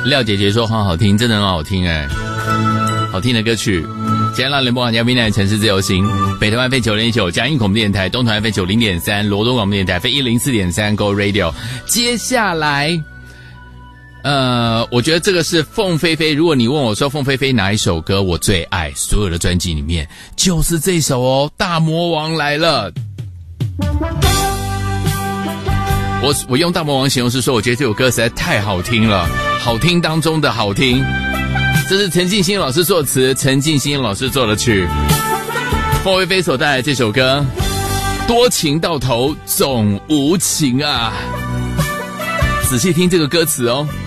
廖姐姐说很好听，真的很好听哎，好听的歌曲。今天让联播网嘉宾的城市自由行，北台湾飞90.9，嘉义广播电台，东台湾飞90.3，罗东广播电台飞104.3 Go Radio。接下来，我觉得这个是凤飞飞。如果你问我说凤飞飞哪一首歌我最爱，所有的专辑里面就是这首哦，大魔王来了。我用大魔王形容是说，我觉得这首歌实在太好听了，好听当中的好听。这是陈静心老师作词，陈静心老师做的曲，凤飞飞所带来这首歌多情到头总无情啊。仔细听这个歌词哦，